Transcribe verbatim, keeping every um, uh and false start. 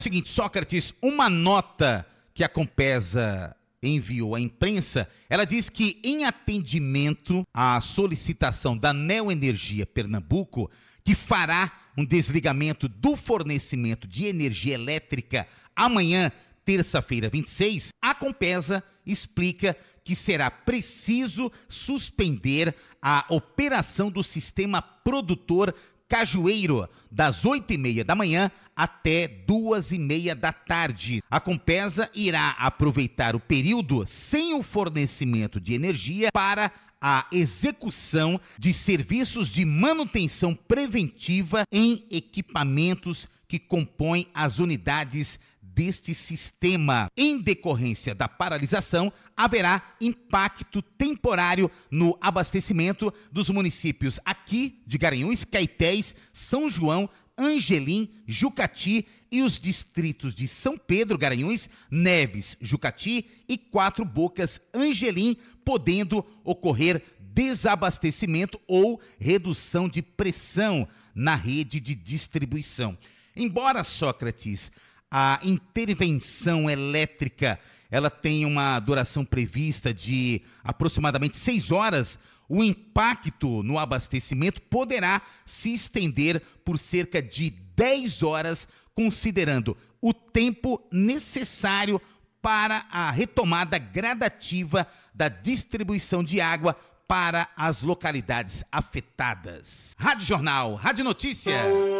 Seguinte, Sócrates, uma nota que a Compesa enviou à imprensa, ela diz que em atendimento à solicitação da Neoenergia Pernambuco, que fará um desligamento do fornecimento de energia elétrica amanhã, terça-feira vinte e seis, a Compesa explica que será preciso suspender a operação do sistema produtor Cajueiro, das oito e meia da manhã até duas e meia da tarde. A Compesa irá aproveitar o período sem o fornecimento de energia para a execução de serviços de manutenção preventiva em equipamentos que compõem as unidades deste sistema. Em decorrência da paralisação, haverá impacto temporário no abastecimento dos municípios aqui de Garanhuns, Caetés, São João, Angelim, Jucati e os distritos de São Pedro, Garanhuns, Neves, Jucati e Quatro Bocas, Angelim, podendo ocorrer desabastecimento ou redução de pressão na rede de distribuição. Embora, Sócrates, a intervenção elétrica ela tem uma duração prevista de aproximadamente seis horas, o impacto no abastecimento poderá se estender por cerca de dez horas, considerando o tempo necessário para a retomada gradativa da distribuição de água para as localidades afetadas. Rádio Jornal, Rádio Notícia.